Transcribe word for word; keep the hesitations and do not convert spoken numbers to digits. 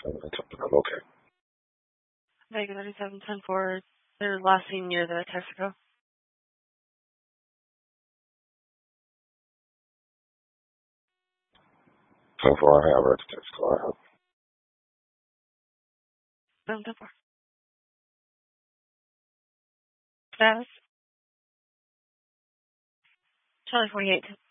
Okay. Vega thirty-seven ten four, they're last seen near the Texaco. ten four, I have her at the Texaco. I have. seven ten four. Status? Charlie forty-eight.